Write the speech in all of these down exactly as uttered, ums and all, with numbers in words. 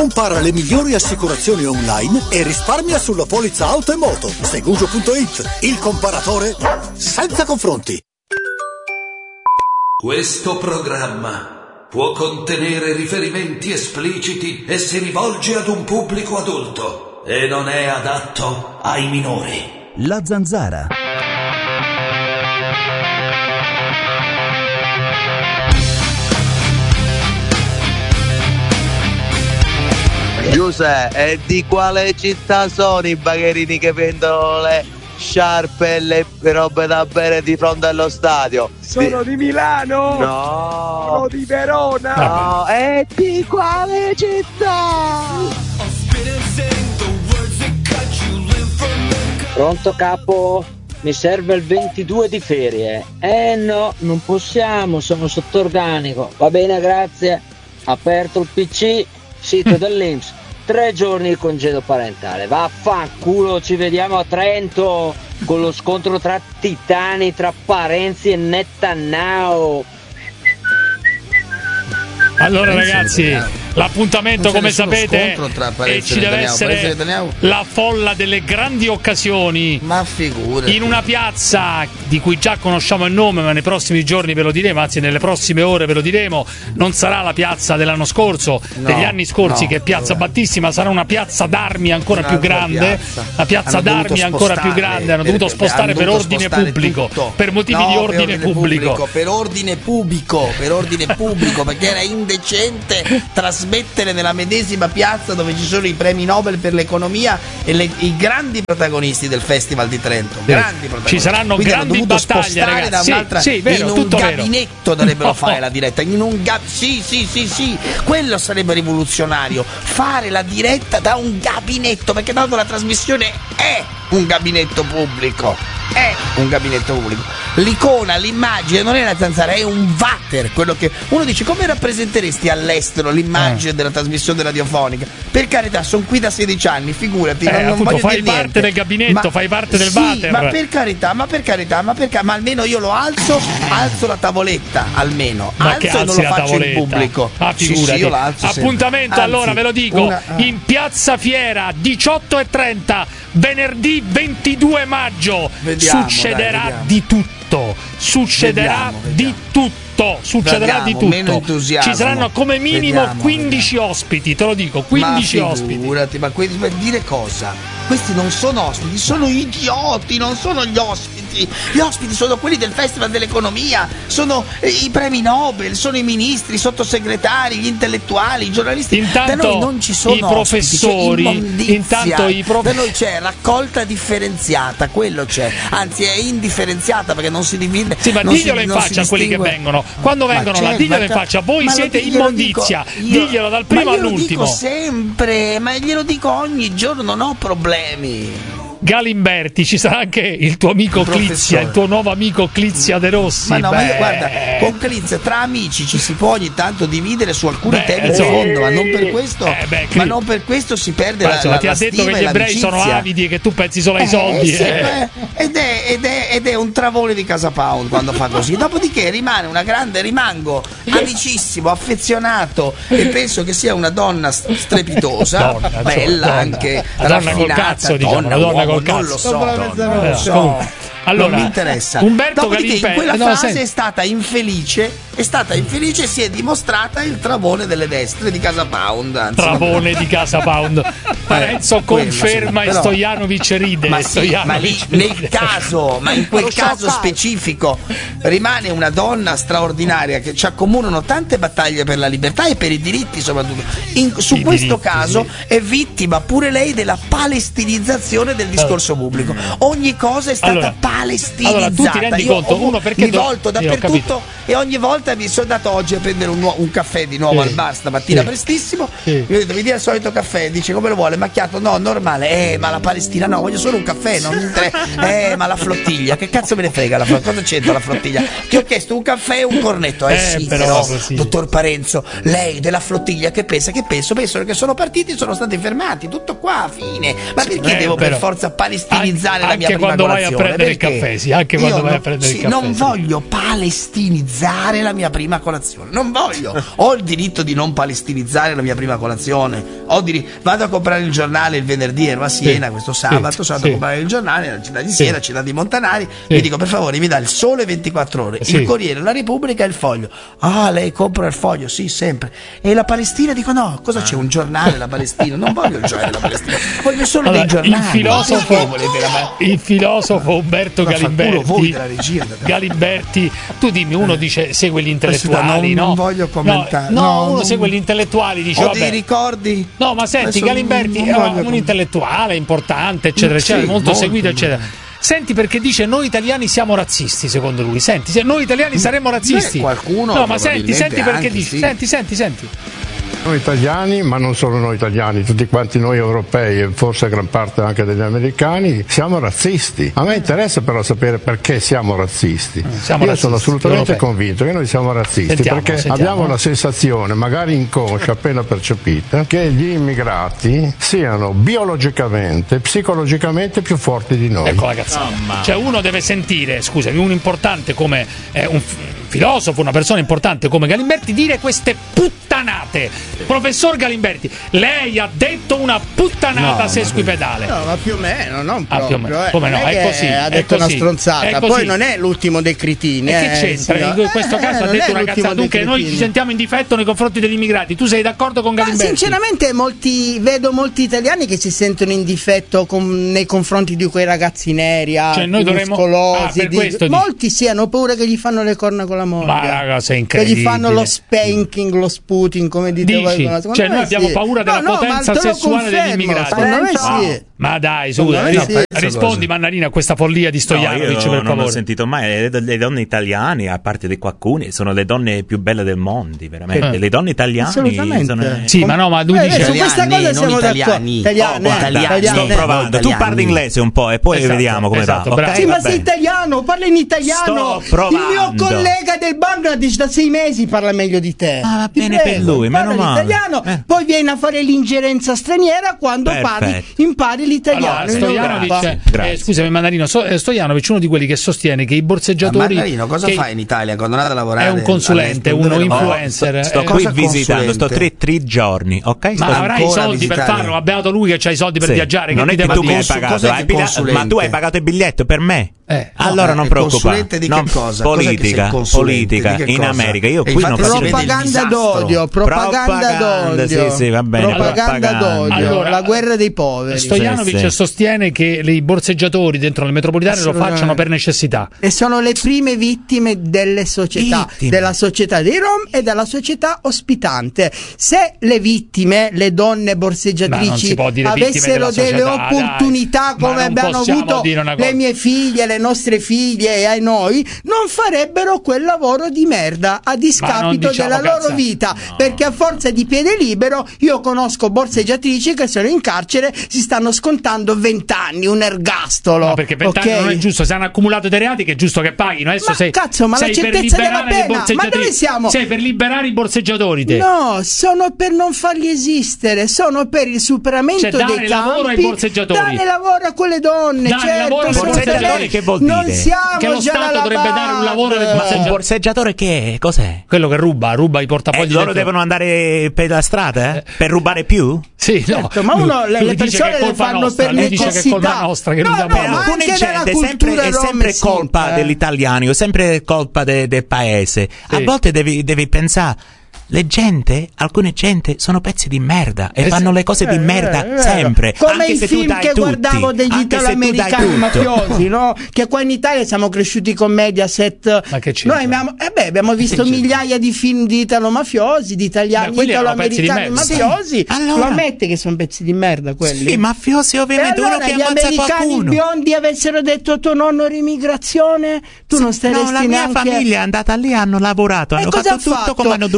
Compara le migliori assicurazioni online e risparmia sulla polizza auto e moto. Segugio punto it, il comparatore senza confronti. Questo programma può contenere riferimenti espliciti e si rivolge ad un pubblico adulto e non è adatto ai minori. La Zanzara. Giuseppe, e di quale città sono i bagherini che vendono le sciarpe e le robe da bere di fronte allo stadio? Sono di, di Milano? No. Sono di Verona? No, e di quale città? Pronto capo? Mi serve il ventidue di ferie. Eh no, non possiamo, sono sotto organico. Va bene, grazie. Aperto il P C, sito dell'I N P S. Tre giorni di congedo parentale. Vaffanculo, ci vediamo a Trento con lo scontro tra titani, tra Parenzi e Netanyahu. Allora ragazzi, l'appuntamento come sapete e ci deve essere la folla delle grandi occasioni. Ma figurati. In una piazza di cui già conosciamo il nome, ma nei prossimi giorni ve lo diremo, anzi nelle prossime ore ve lo diremo. Non sarà la piazza dell'anno scorso, no, degli anni scorsi, no, che è Piazza vabbè. Battissima, sarà una piazza d'armi ancora più grande. Piazza. Una piazza hanno d'armi ancora più grande. Hanno dovuto spostare per ordine pubblico, tutto. per motivi no, di ordine, per ordine pubblico. pubblico. Per ordine pubblico, per ordine pubblico, perché era indecente trasmettere nella medesima piazza dove ci sono i premi Nobel per l'economia e le, i grandi protagonisti del Festival di Trento. Sì. Grandi protagonisti. Ci saranno Quindi grandi battaglie, ragazzi. Da un'altra, sì, sì, vero, in un gabinetto vero. dovrebbero no. fare la diretta. In un ga- sì, sì, sì, sì. Quello sarebbe rivoluzionario. Fare la diretta da un gabinetto, perché tanto la trasmissione è un gabinetto pubblico. È un gabinetto pubblico. L'icona, l'immagine non è una zanzara, è un water. Quello che uno dice: come rappresenteresti all'estero l'immagine eh. della trasmissione radiofonica? Per carità, sono qui da sedici anni, figurati. Eh, non, non appunto, voglio fai dire parte niente. del gabinetto, ma, fai parte del sì, water. Ma per carità, ma per carità, ma per carità, ma almeno io lo alzo, alzo la tavoletta, almeno. Ma alzo che e non lo faccio tavoletta. in pubblico. Ah, figurati. Sì, sì, io l'alzo Appuntamento sempre. allora, Anzi, ve lo dico, una, uh. in Piazza Fiera, diciotto e trenta, venerdì ventidue maggio. Vediamo, succederà dai, vediamo. di tutto. Succederà vediamo, vediamo. di tutto. Succederà vediamo, di tutto. Ci saranno come minimo vediamo, quindici vediamo. ospiti, te lo dico, quindici ma ospiti. Figurati, ma que- per dire cosa? Questi non sono ospiti, sono idioti, non sono gli ospiti. Gli ospiti sono quelli del Festival dell'Economia, sono eh, i premi Nobel, sono i ministri, i sottosegretari, gli intellettuali, i giornalisti. Intanto da noi non ci sono i professori, ospiti, intanto i prof... da noi c'è raccolta differenziata, quello c'è, anzi è indifferenziata perché non si divide. Sì, ma diglielo si, in faccia a quelli che vengono. Quando vengono là, diglielo in faccia, voi siete immondizia. Dico, io, diglielo dal primo ma all'ultimo. Lo dico sempre, ma glielo dico ogni giorno, non ho problemi. Galimberti, ci sarà anche il tuo amico Clizia, il tuo nuovo amico Clizia De Rossi. Ma no, Beh. ma io guarda, con Clizia tra amici ci si può ogni tanto dividere su alcuni Beh, temi di so, fondo, ma non per questo, eh, beh, ma non per questo si perde ma, la, insomma, la, ti la ha detto stima che e gli ebrei l'amicizia. sono avidi e che tu pensi solo ai eh, soldi. Sì, eh. ed, è, ed, è, ed è un travone di Casa Pound quando fa così. Dopodiché rimane una grande, rimango amicissimo, affezionato e penso che sia una donna strepitosa, donna, bella donna, anche, donna raffinata, col cazzo, diciamo, donna, una donna uomo, col non cazzo. lo so. Donna, lo so. Allora, non mi interessa. Umberto Dopodiché in quella no, fase senti. è stata infelice, è stata infelice e si è dimostrata il travone delle destre di Casa Pound. Anzi, travone di Casa Pound. Parenzo eh, conferma quello, e Stojanovic ride. Ma, sì, ma lì nel caso, ma in quel caso specifico rimane una donna straordinaria che ci accomunano tante battaglie per la libertà e per i diritti soprattutto. In, su I questo diritti, caso sì. è vittima pure lei della palestinizzazione del discorso pubblico. Ogni cosa è stata allora, palestinizzata. Allora, tu ti rendi Io conto, ho, uno perché mi do... volto dappertutto e ogni volta mi sono andato oggi a prendere un, nuovo, un caffè di nuovo sì. al bar stamattina sì. prestissimo. Sì. Mi ho detto: mi dia il solito caffè. Dice: come lo vuole? Macchiato? No, normale. Eh, ma la Palestina no, voglio solo un caffè. Non mi inter- eh, ma la flottiglia, che cazzo me ne frega la flottiglia? Cosa c'entra la flottiglia? Ti ho chiesto un caffè e un cornetto. Eh, eh sì, però, però dottor Parenzo, lei della flottiglia che pensa? Che penso? Pensano che sono partiti, sono stati fermati. Tutto qua, fine. Ma perché eh, devo però, per forza palestinizzare anche la mia prima quando vai a prendere perché? il caffè, sì, anche quando Io vai non, a prendere sì, il caffè. non sì. voglio palestinizzare la mia prima colazione. Non voglio. Ho il diritto di non palestinizzare la mia prima colazione. Ho diri- vado a comprare il giornale il venerdì, ero a Siena Sì. questo sabato, Sì. sono andato Sì. a comprare il giornale nella città di Siena, Sì. città di Montanari. Sì. Mi dico, per favore, mi dà il Sole ventiquattro ore, Sì. il Corriere, la Repubblica e il Foglio. Ah, lei compra il Foglio? Sì, sempre. E la Palestina? Dico no, cosa c'è? Un giornale la Palestina? Non voglio il giornale della Palestina, voglio solo Allora, dei giornali. il filosofo, Perché volete la- il filosofo Umberto Ma fa il culo voi Galimberti, della regia, da- Galimberti, tu dimmi, uno dice segue gli intellettuali, non- no? non voglio commentare. No, no, No, uno non- segue gli intellettuali, dice Ho vabbè. dei ricordi. No, ma senti, Adesso Galimberti non è voglio un com- intellettuale importante, eccetera, Sì, eccetera, molto, molto seguito, eccetera. importante. Senti perché dice noi italiani siamo razzisti, secondo lui. Senti, se noi italiani saremmo razzisti. Beh, qualcuno No, ma senti, probabilmente senti perché anche, dice. sì. Senti, senti, senti. Noi italiani, ma non solo noi italiani, tutti quanti noi europei e forse gran parte anche degli americani, siamo razzisti. A me interessa però sapere perché siamo razzisti. Siamo Io razzisti, sono assolutamente europei. convinto che noi siamo razzisti Sentiamo, perché sentiamo. abbiamo la sensazione, magari inconscia, appena percepita, che gli immigrati siano biologicamente, psicologicamente più forti di noi. Ecco la cazzata. Cioè uno deve sentire, scusami, un importante come eh, un f- filosofo, una persona importante come Galimberti dire queste puttanate. Professor Galimberti, lei ha detto una puttanata No, sesquipedale. No, ma più o meno, non Ah, più o meno. proprio. eh. Come no? Non È che così, Ha è detto così, una stronzata. è così. Poi non è l'ultimo dei cretini. E che eh, c'entra? signor- In questo Eh, caso ha non detto è una l'ultimo cazzata. dei Dunque noi ci cretini. sentiamo in difetto nei confronti degli immigrati. Tu sei d'accordo con Ma Galimberti? sinceramente molti, vedo molti italiani che si sentono in difetto con- nei confronti di quei ragazzi neri, Cioè, noi dovremmo- muscolosi, ah, per di- questo dici. molti sì, hanno paura che gli fanno le corna con la moglie, Ma la cosa è che incredibile. gli fanno lo spanking, lo sputing, come dite voi. Dici? Secondo Cioè me noi abbiamo sì. paura della No, no, potenza ma te lo sessuale degli confermo, immigrati. secondo me No. sì. Ma dai, su, Secondo me ris- sì. rispondi Mannarino a questa follia di No, Stojanovic, io per non favore. ho sentito mai. Le, le donne italiane, a parte di qualcuni, sono le donne più belle del mondo, veramente. Eh. Le donne italiane Assolutamente. sono. Sì, ma no, ma tu Eh, dici su questa Italiani, cosa non siamo d'accordo. italiani. Italiane, Oh, guarda, italiane. sto Italiane. provando. Tu Italiani. parli inglese un po' e poi Esatto, vediamo come esatto, va. bravo. Ok, Sì, ma va sei bene. italiano, parla in italiano. Sto provando. Il mio collega del Bangladesh da sei mesi parla meglio di te. Ah, va Ti bene prego, per lui, parla meno male. l'italiano, Eh. poi vieni a fare l'ingerenza straniera quando parli, Perfetto. impari l'italiano. Allora, in Stojanovic, Europa. Grazie, eh, grazie. scusami Mannarino, so, eh, Stojanovic è uno di quelli che sostiene che i Ma borseggiatori Margarino, cosa che- fa in Italia quando andate a lavorare? è un consulente, all'estero? uno Dove lavora? influencer. Sto eh, qui cosa visitando, sto consulente? tre, tre giorni, ok? Sto ma avrai i ancora soldi per visitare. farlo, ma beato lui che c'ha i soldi per Sì. viaggiare. Non che è ti che devo tu mi dire? hai pagato, cos'è hai che pila- consulente? ma tu hai pagato il biglietto per me. Eh, allora no, non è preoccupare. consulente di che Non- cosa? Cos'è che sei Politica, consulente? politica Di che in cosa? America. Io E qui non infatti faccio si vede il Propaganda disastro. d'odio, propaganda Propaganda, d'odio. sì, sì, va bene, Propaganda propaganda. d'odio, Allora, la guerra dei poveri. Stojanovic Sì, sì. sostiene che i borseggiatori dentro le metropolitane lo Assolutamente. facciano per necessità. E sono le prime vittime delle società, Vittime. della società dei Rom e della società ospitante. Se le vittime, le donne Ma non borseggiatrici, si può dire vittime avessero della delle società, opportunità dai. Ma come non abbiamo possiamo avuto dire una cosa. le mie figlie, le nostre figlie e ai noi, non farebbero quel lavoro di merda a discapito diciamo della loro cazzate. vita, perché a forza di piede libero io conosco borseggiatrici che sono in carcere, si stanno scontando vent'anni, un ergastolo. No, perché vent'anni ok? non è giusto, se hanno accumulato dei reati che è giusto che paghino. Adesso Ma sei, cazzo, ma la sei per certezza della liberare le pena, ma borseggiatrici. dove siamo? Sei per liberare i borseggiatori te. No, sono per non farli esistere, sono per il superamento Cioè, dare dei lavoro ai campi, borseggiatori. dare lavoro a quelle donne, Dare certo, lavoro ai assolutamente. borseggiatori, che vuol Non dire? siamo Che lo già Stato alla dovrebbe dare un lavoro alle base. Un borseggiatori. borseggiatore che è? Cos'è? Quello che ruba, ruba i Eh, portafogli. loro dentro- devono andare per la strada eh? Per rubare più? Sì, no. Certo, ma uno le, Lui le dice persone che è le colpa fanno nostra, per lui dice che è necessità. colpa nostra che no, non no, abbiamo- ma Per alcune anche nella gente è sempre, cultura è rom sempre sì, colpa eh. degli italiani, o sempre colpa de- del paese. A Sì. volte devi, devi pensare. Le gente, alcune gente sono pezzi di merda e Eh, fanno le cose Eh, di merda eh, eh, sempre. come anche i se tu film dai che tutti, guardavo degli anche se tu dai italo-americani tutto. mafiosi, no? Che qua in Italia siamo cresciuti con Mediaset. Ma che c'entra? Noi abbiamo, eh beh, abbiamo visto migliaia di film di italo-mafiosi, di Beh, italiani quelli erano pezzi di italo-americani merda. mafiosi. Sì, allora- Lo ammette che sono pezzi di merda quelli? Sì, mafiosi E ovviamente, allora uno che gli ammazza americani qualcuno. biondi avessero detto tuo nonno era immigrazione, tu non staresti No, la mia neanche... famiglia è andata lì, hanno lavorato, E hanno cosa fatto ha tutto come hanno dovuto L'ha fare.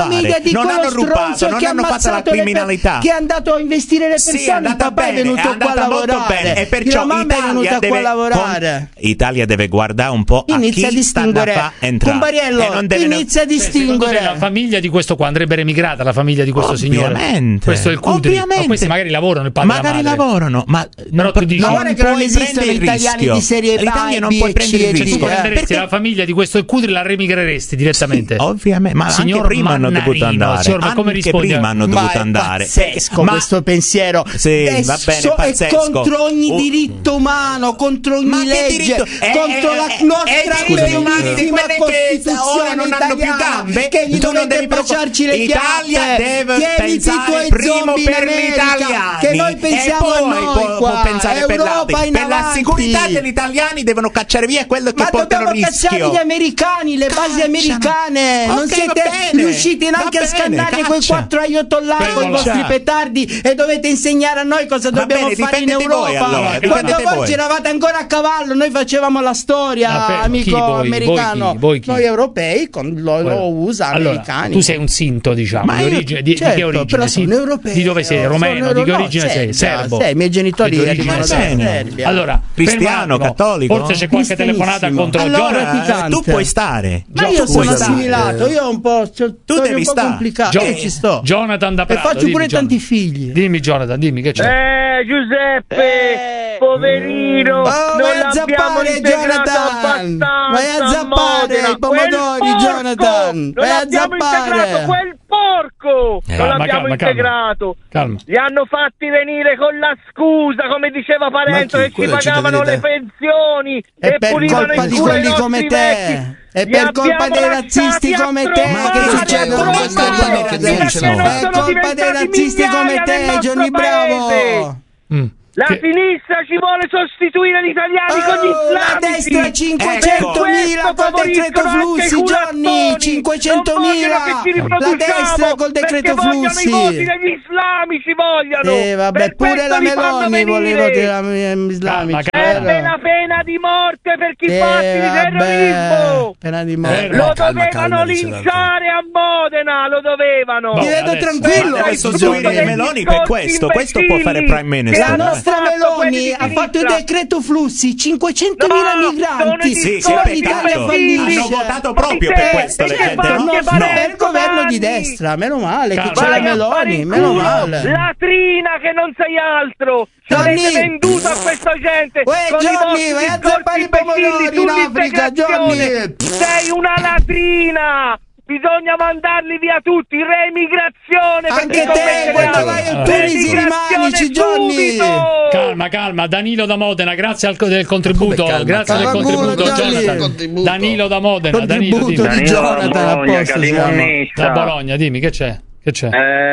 famiglia di non quello hanno rubato, stronzo non che ha hanno fatto la ammazzato le per- criminalità. che è andato a investire le persone. Sì, è andata il papà bene, è venuto è qua a andata molto lavorare. bene e perciò la mamma Italia è venuta deve, qua a lavorare. con- Italia deve guardare un po' Inizia a a chi sta da distinguere. fa entrare. Compariello, E non deve inizia a Cioè, secondo te distinguere. la famiglia di questo qua andrebbe emigrata, la famiglia di questo Ovviamente. signore? Questo è il Cudri. Ovviamente. Ma questi magari lavorano, il padre e la Magari madre. lavorano, ma Però tu dici, Ma guarda che non puoi esistono prendere il italiani rischio. di serie L'Italia A, non B puoi e prendere C il e D, rischio. tu prenderesti Perché- la famiglia di questo Cudri, la remigreresti direttamente? Ovviamente, ma Signor anche prima hanno Mannarino, dovuto andare. signor, ma come anche rispondi a- prima hanno Ma dovuto è andare. pazzesco Ma- questo pensiero. Sì, è, va bene, so- è pazzesco. contro ogni Oh. diritto umano, contro ogni Ma che legge, diritto? Eh, contro eh, la eh, nostra eh, diritti umani di bellissima quelle che Costituzione ora non hanno più italiana, gambe? che gli Tu non dovete devi preoccup- baciarci le Italia chiappe. deve Tieniti i pensare tuoi primo zombie in per gli America, italiani che noi pensiamo e poi a noi può, qua. può pensare per, Europa l'altri. in Per la avanti. sicurezza degli italiani devono cacciare via quello che Ma portano dobbiamo cacciare rischio. gli americani, le basi Cacciano. americane. Non Ok, siete va bene, riusciti va neanche a bene, scannare quei caccia. quattro aiottollah con i Fermo là. vostri petardi e dovete insegnare a noi cosa Va dobbiamo bene, fare in difendete Europa. voi, allora, Quando difendete voi voi. giravate ancora a cavallo, noi facevamo la storia, Ah, fermo. amico Chi, voi? americano. Voi chi? Voi chi? Noi europei con lo, lo U S A Allora, americani. tu sei un sinto, diciamo, Ma di io- origine, di, di certo, che origine? però sono Sì. europeo. Di dove sei? Sono Romeno? euro- Di che no, origine sei? Serbia, Serbo? sì, i miei genitori Di origine arrivano da serba. Serbia. Allora, Cristiano, fermo un attimo. cattolico? Forse c'è qualche telefonata Cristianissimo. contro Allora, Giorgio. praticante. Tu puoi stare. Ma Gio- io tu puoi sono stare. assimilato, io ho un po', c'ho Tu storie devi un po' stare. complicate, Gio- io ci sto. Jonathan da E Prato, faccio dimmi, pure Jonathan. tanti figli. Dimmi Jonathan, dimmi che c'è. Eh, Giuseppe, Eh. poverino, Oh, non vai a l'abbiamo zappare, integrato Jonathan! abbastanza. Vai a zappare Modena. i pomodori, Quel porco! Jonathan! Non Vai a abbiamo zappare! integrato quel porco! Eh, non calma, l'abbiamo calma, calma. integrato. Calma. Li hanno fatti venire con la scusa, come diceva Parenzo, Ma chi? che ci Quello è pagavano le cittadinità. pensioni È e per pulivano colpa il di culo ai quelli nostri come vecchi. te! È Li per colpa abbiamo dei razzisti lasciati a come te trovare che succede? succedono Non queste sto cose! parlando che perché dicono. non È sono colpa dei diventati razzisti come migliaia nel te, nostro Johnny Bravo! paese. Mm. La Che- sinistra ci vuole sostituire gli italiani con gli Oh, la islamici. destra cinquecentomila Ecco. col decreto Favoriscono anche flussi, i Johnny! culattoni. cinquecentomila! Non vogliono che ci La riproduciamo, destra col decreto perché vogliono flussi! i voti degli islamici, vogliono. Eh vabbè, Per pure questo la li fanno Meloni vuole i venire. voti della- islamici. Calma, calma. Serve la pena di morte per chi Eh, fa atti di terrorismo. vabbè, pena di morte. Fermo. Lo calma, dovevano calma, dice linciare a Modena, lo dovevano. Boh, Ti vedo adesso- tranquillo. Ma deve sostituire Frutto Meloni degli per discorsi questo. Questo può fare imbecilli Prime Minister. che La hanno nostra fatto quelli Meloni di ha fatto il sinistra. decreto flussi, cinquecentomila No, migranti. sono Sì, i sì, Solo peccato. l'Italia fallisce. Hanno votato Ma proprio chi per sei? questo le Perché gente, fanno no? che No, fare? per il governo di Vanni. destra, meno male che Calma. c'è la Vai a fare Meloni, in meno culo, male. latrina che non sei altro. Ci Johnny. avete venduto a questa gente Uè, con i Johnny, vostri vai a discorsi zappare i pomodori imbecilli in Africa, sull'integrazione. Johnny. Sei una latrina. Bisogna mandarli via tutti, reemigrazione. per Anche te, commettere quando altri. vai a Allora. Tunisi rimanici, Johnny. subito. Calma, calma, Danilo da Modena, grazie al, del contributo, Come calma? grazie del Calma, contributo, culo, Johnny. Jonathan. Contributo. Danilo da Modena, Danilo, Contributo dimmi. di Jonathan a posto siamo. Da Bologna, dimmi che c'è? Che c'è?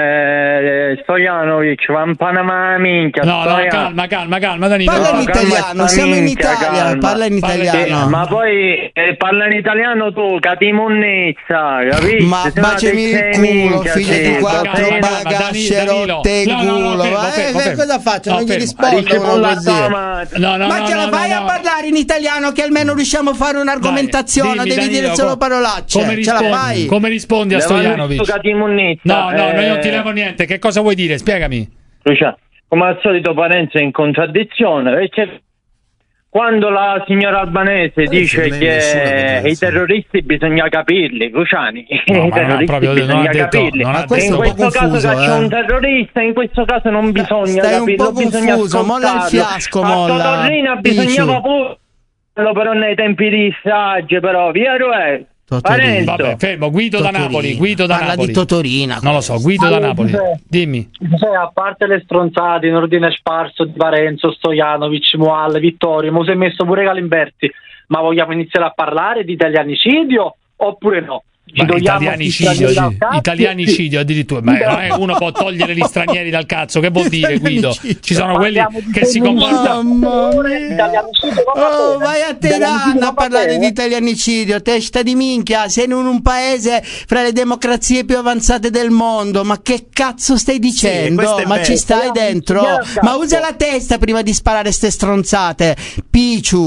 Eh, Stojanovic, va in Panama, minchia. No, no, Stojan- calma, calma, calma, Danilo. Parla in No, calma, italiano, sta siamo in minchia, Italia, calma. parla in Parla in Sì, italiano. ma poi eh, parla in italiano tu, catimonnezza, capisci? Ma Se no baciami te il sei culo, minchia, figlio sì, di calma, quattro calma, bagasce Danilo. rotte il No, no, no, culo. fermo, Ma, eh, fermo, eh, fermo. cosa faccio? No, Non gli fermo. rispondo Dice uno con la così. tama- No, no, Ma no, ce la no, fai no, a no. parlare in italiano che almeno riusciamo a fare un'argomentazione, Dai, dimmi, devi Danilo, dire solo co- parolacce. Come Ce la rispondi? fai? Come rispondi a Levami Stojanovic? sto catimonnezza, No, no, no, io non ti eh, levo niente. Che cosa vuoi dire? Spiegami. Lucia, come al solito Parenzo è in contraddizione, perché quando la signora Albanese dice non è nessuna che contraddizione. i terroristi bisogna capirli, Luciani, No, i ma no, terroristi proprio non ha bisogna detto- capirli. non ha Ma E questo in è un po' questo caso confuso, che c'è eh. un terrorista, in questo caso non bisogna Stai un capirlo, po' bisogna confuso, molla il ascoltarlo. fiasco, A molla. Totorrina Picciu. bisognava pure, però nei tempi di Sagge, però, Viero è Totorina. Parenzo. Vabbè, fermo. Guido da Totorina. Napoli. Guido da Parla Napoli. di Totorina. Non lo so, Guido da Napoli. Dimmi. Cioè, a parte le stronzate in ordine sparso di Parenzo, Stojanovic, Mual, Vittorio, mo si è messo pure Galimberti, ma vogliamo iniziare a parlare di italianicidio oppure no? Ci Ma togliamo italianicidio, gli stranieri dal cazzo? italianicidio addirittura, ma non è uno può togliere gli stranieri dal cazzo, che vuol dire Guido? Ci sono quelli Parliamo di che si comportano. Mamma mia. Italianicidio va Oh, bene. vai a Italianicidio Teheran a va parlare bene. di italianicidio, testa di minchia, sei in un paese fra le democrazie più avanzate del mondo, ma che cazzo stai dicendo? questo è Ma vero. ci stai dentro? Italianicidio, Ma usa la testa prima di sparare ste stronzate, Picciu.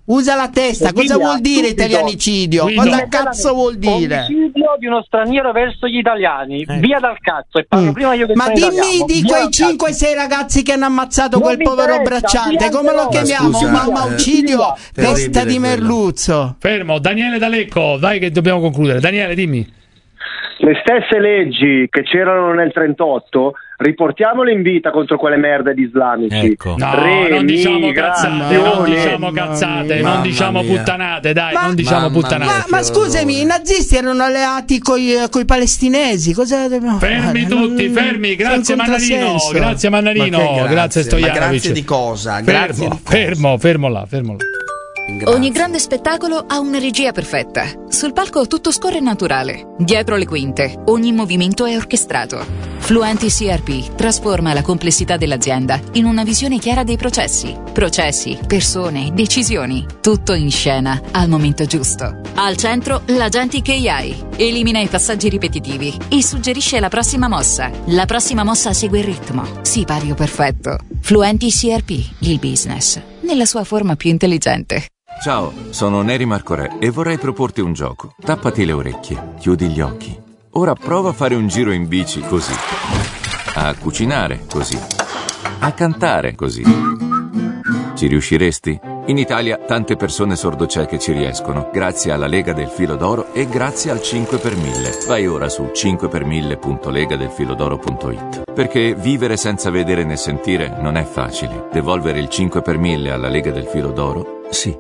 Usa la testa, cosa Via, vuol dire subito. italianicidio? Guido. Cosa cazzo vuol dire? Omicidio di uno straniero verso gli italiani. Eh. Via dal cazzo. E parlo Mm. prima io che Ma sono dimmi italiano. di Via quei dal cazzo. cinque sei ragazzi che hanno ammazzato Non quel mi povero interessa, bracciante, via come lo però. chiamiamo? Ma scusa, Mamma eh, uccidio, testa terribile di quello. merluzzo. Fermo, Daniele D'Alecco, dai che dobbiamo concludere. Daniele, dimmi. Le stesse leggi che c'erano nel trentotto, riportiamole in vita contro quelle merde di islamici. Ecco. No, non diciamo cazzate, non Remigrazione. diciamo cazzate, Mamma non diciamo mia. puttanate, dai, Ma- non diciamo Mamma puttanate. Ma, ma che scusami, orrore. i nazisti erano alleati coi, coi palestinesi, cosa dobbiamo Fermi fare? tutti, Non- fermi, grazie sono in Mannarino, contrassenso. grazie Mannarino, Ma che grazie? grazie Ma Stojanovic. grazie di cosa? Grazie Fermo, di cosa? fermo, fermo là, fermo là. Ogni grande spettacolo ha una regia perfetta. Sul palco tutto scorre naturale. Dietro le quinte, ogni movimento è orchestrato. Fluenti C R P trasforma la complessità dell'azienda in una visione chiara dei processi. Processi, persone, decisioni. Tutto in scena al momento giusto. Al centro, l'Agentic A I. Elimina i passaggi ripetitivi e suggerisce la prossima mossa. La prossima mossa segue il ritmo. Sipario perfetto. Fluenti C R P, il business, nella sua forma più intelligente. Ciao, sono Neri Marcorè e vorrei proporti un gioco. Tappati le orecchie, chiudi gli occhi. Ora prova a fare un giro in bici così. A cucinare così. A cantare così. Ci riusciresti? In Italia tante persone sordocieche ci riescono, grazie alla Lega del Filo d'Oro e grazie al cinque per mille. Vai ora su cinque per mille punto lega del filo d'oro punto it. Perché vivere senza vedere né sentire non è facile. Devolvere il cinque per mille alla Lega del Filo d'Oro? Sì.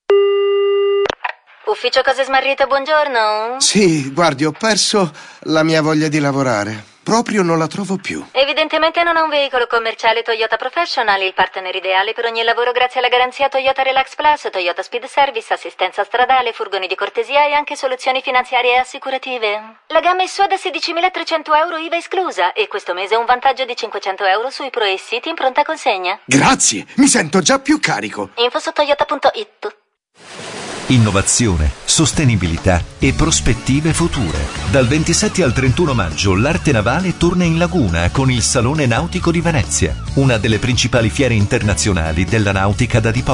Ufficio Cose Smarrite, buongiorno. Sì, guardi, ho perso la mia voglia di lavorare. Proprio non la trovo più. Evidentemente non ha un veicolo commerciale Toyota Professional, il partner ideale per ogni lavoro grazie alla garanzia Toyota Relax Plus, Toyota Speed Service, assistenza stradale, furgoni di cortesia e anche soluzioni finanziarie e assicurative. La gamma è sua da sedicimilatrecento euro I V A esclusa e questo mese un vantaggio di cinquecento euro sui Pro e City in pronta consegna. Grazie, mi sento già più carico. Info su toyota punto it. Innovazione, sostenibilità e prospettive future. Dal ventisette al trentuno maggio l'Arte Navale torna in laguna con il Salone Nautico di Venezia, una delle principali fiere internazionali della nautica da diporto.